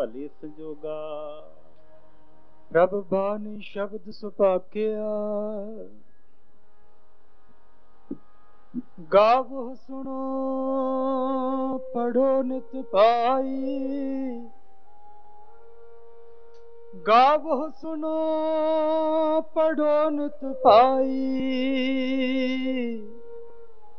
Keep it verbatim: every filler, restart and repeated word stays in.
ਭਲੀ ਸੰਜੋਗਾ। ਪ੍ਰਭ ਬਾਣੀ ਸ਼ਬਦ ਸੁਭਾਗਿਆ, ਗਾਵੋ ਸੁਣੋ ਪੜੋ ਨਿਤ ਪਾਈ। ਗਾਵੋ ਸੁਣੋ ਪੜੋ ਨਿਤ ਪਾਈ।